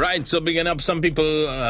Right, so bigging up some people.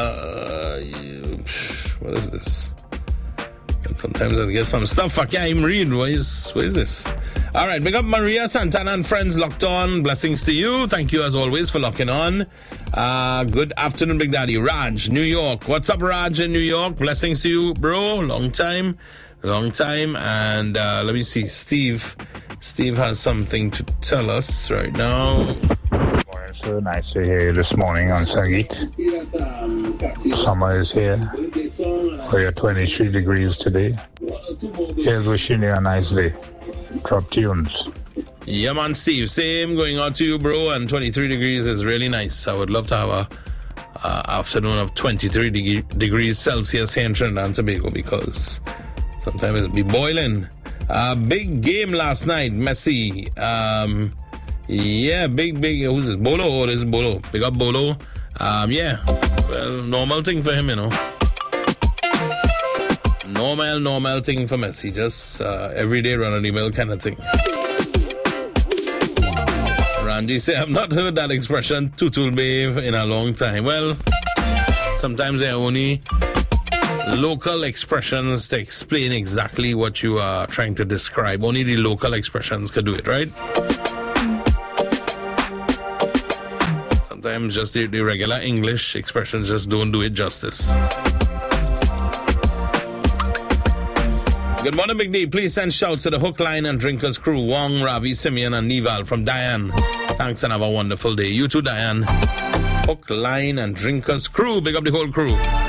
What is this? And sometimes I get some stuff I can't even read. What is this? All right, big up Maria Santana and friends locked on. Blessings to you. Thank you as always for locking on. Good afternoon, Big Daddy. Raj, New York. What's up, Raj in New York? Blessings to you, bro. Long time. And let me see. Steve has something to tell us right now. So nice to hear you this morning on Sangeet. Summer is here. We are 23 degrees today. Here's wishing you a nice day. Drop tunes. Yeah, man, Steve. Same going out to you, bro. And 23 degrees is really nice. I would love to have a afternoon of 23 degrees Celsius here in Trinidad and Tobago because sometimes it'll be boiling. Big game last night. Messi. Yeah, big. Who's this? Bolo? Oh, this is Bolo. Big up Bolo. Yeah. Well, normal thing for him, you know. Normal thing for Messi. Just everyday run-of-the-mill kind of thing. Randy say, I've not heard that expression, tutul babe, in a long time. Well, sometimes they're only local expressions to explain exactly what you are trying to describe. Only the local expressions could do it, right? Sometimes just the regular English expressions just don't do it justice. Good morning, Big D. Please send shouts to the Hook, Line and Drinkers crew. Wong, Ravi, Simeon and Nival from Diane. Thanks and have a wonderful day. You too, Diane. Hook, Line and Drinkers crew. Big up the whole crew.